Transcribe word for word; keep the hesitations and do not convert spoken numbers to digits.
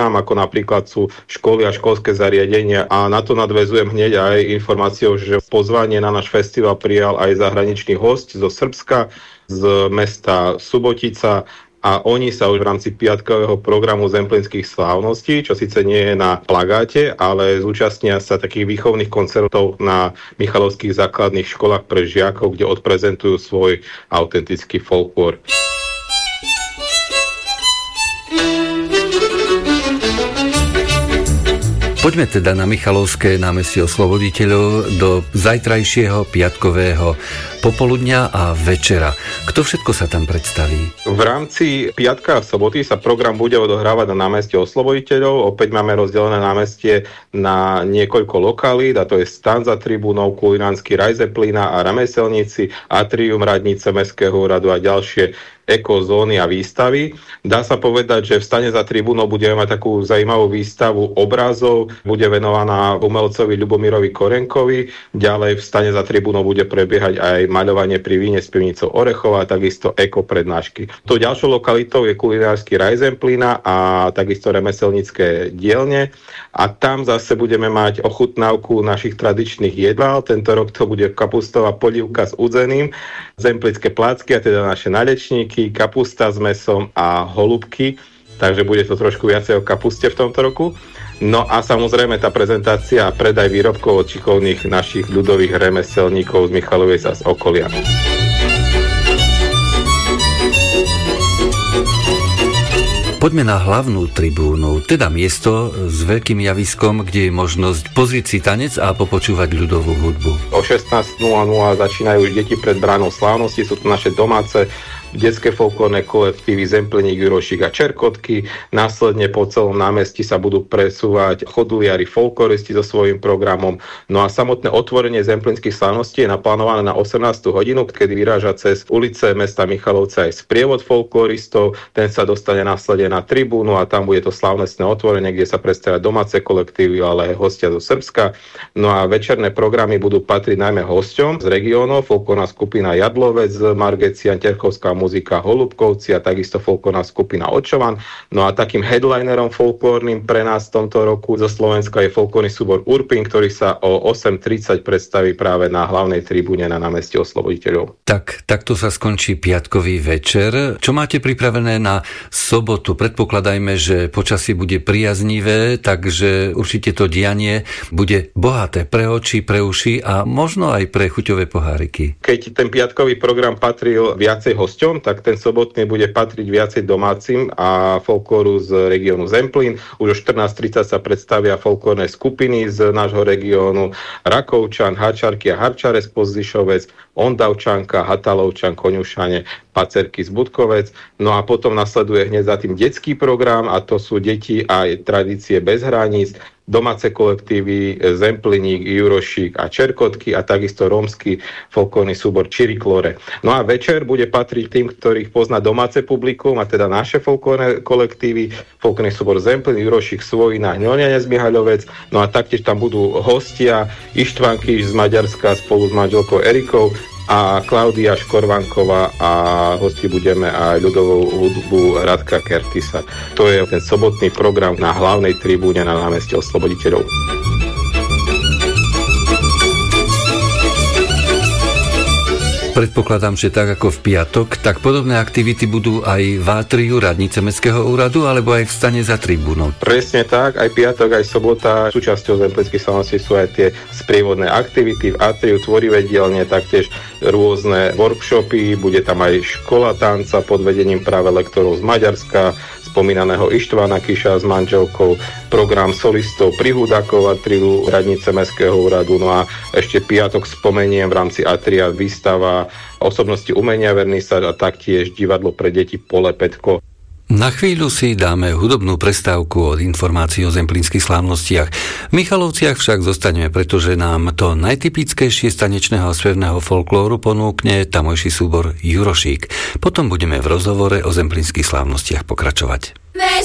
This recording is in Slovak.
program, ako napríklad sú školy a školské zariadenia. A na to nadväzujem hneď aj informáciou, že pozvanie na náš festival prijal aj zahraničný host zo Srbska, z mesta Subotica, a oni sa už v rámci piatkového programu Zemplínskych slávností, čo síce nie je na plagáte, ale zúčastnia sa takých výchovných koncertov na Michalovských základných školách pre žiakov, kde odprezentujú svoj autentický folklór. Poďme teda na Michalovské námestie Osloboditeľov do zajtrajšieho piatkového popoludňa a večera. Kto všetko sa tam predstaví? V rámci piatka a soboty sa program bude odohrávať na námestí Osloboditeľov. Opäť máme rozdelené námestie na niekoľko lokalít, a to je stan za tribúnou, kulinársky raj Zeplína a remeselníci, atrium radnice Mestského úradu a ďalšie ekozóny a výstavy. Dá sa povedať, že v stane za tribúnou budeme mať takú zaujímavú výstavu obrazov, bude venovaná umelcovi Ľubomirovi Korenkovi. Ďalej v stane za tribúnou bude prebiehať aj maľovanie pri víne s pivnicou Orechova a takisto eko prednášky. To ďalšou lokalitou je kulinársky raj Zemplína a takisto remeselnícke dielne. A tam zase budeme mať ochutnávku našich tradičných jedál. Tento rok to bude kapustová polievka s udzeným, zemplínske plácky, a teda naše nalečníky, kapusta s mesom a holubky, takže bude to trošku viacej o kapuste v tomto roku. No a samozrejme tá prezentácia a predaj výrobkov od šikovných našich ľudových remeselníkov z Michaloviec a z okolia. Poďme na hlavnú tribúnu, teda miesto s veľkým javiskom, kde je možnosť pozrieť si tanec a popočúvať ľudovú hudbu. O šestnásť nula nula začínajú už deti pred bránou slávnosti, sú to naše domáce detské folklórne kolektívy Zemplínik, Jurošík a Čerkotky. Následne po celom námestí sa budú presúvať choduliari, folkloristi so svojím programom. No a samotné otvorenie Zemplínskych slávností je naplánované na osemnástu hodinu, kedy vyráža cez ulice mesta Michalovce aj sprievod folkloristov. Ten sa dostane následne na tribúnu a tam bude to slávnostné otvorenie, kde sa predstavia domáce kolektívy, ale aj hostia zo Srbska. No a večerné programy budú patriť najmä hosťom z regiónov, folklórna skupina Jadlovec, Margecian, Terchovská muzika Holubkovci a takisto folklórna skupina Očovan. No a takým headlinerom folklórnym pre nás v tomto roku zo Slovenska je folklórny súbor Urpin, ktorý sa o osem tridsať predstaví práve na hlavnej tribúne na námestí Osloboditeľov. Tak, takto sa skončí piatkový večer. Čo máte pripravené na sobotu? Predpokladajme, že počasie bude priaznivé, takže určite to dianie bude bohaté pre oči, pre uši a možno aj pre chuťové poháriky. Keď ten piatkový program patril viacej hosťom, tak ten sobotný bude patriť viacej domácim a folklóru z regiónu Zemplín. Už o štrnásť tridsať sa predstavia folklórne skupiny z nášho regiónu: Rakovčan, Hačarky a Harčare z Pozdišovec, Ondavčanka, Hatalovčan, Koňušane, Pacerky z Budkovec. No a potom nasleduje hneď za tým detský program, a to sú deti a tradície bez hraníc, domáce kolektívy Zemplínik, Jurošík a Čerkotky a takisto rómsky folklórny súbor Čiriklore. No a večer bude patriť tým, ktorých pozná domáce publikum, a teda naše folklórne kolektívy, folklórny súbor Zemplín, Jurošík, Svojina, Hňoňane z Mihaľovec. No a taktiež tam budú hostia Ištván Kiš z Maďarska spolu s manželkou Erikou a Klaudia Škorvanková, a hosti budeme aj ľudovú hudbu Radka Kertisa. To je ten sobotný program na hlavnej tribúne na námestí Osloboditeľov. Predpokladám, že tak ako v piatok, tak podobné aktivity budú aj v atriu radnice Mestského úradu alebo aj v stane za tribúnou. Presne tak, aj piatok, aj sobota. Súčasťou Zemplínskych slávností sú aj tie sprievodné aktivity v atriu, tvorivé dielne, taktiež rôzne workshopy, bude tam aj škola tanca pod vedením práve lektorov z Maďarska, spomínaného Ištvána Kiša s manželkou, program solistov pri Hudákov atriu radnice Mestského úradu. No a ešte piatok spomeniem v rámci atria výstava osobnosti umenia vernisáž a taktiež divadlo pre deti Pole Petko. Na chvíľu si dáme hudobnú prestávku od informácií o zemplínskych slávnostiach. V Michalovciach však zostaneme, pretože nám to najtypickejšie z tanečného a spevného folklóru ponúkne tamojší súbor Jurošík. Potom budeme v rozhovore o zemplínskych slávnostiach pokračovať.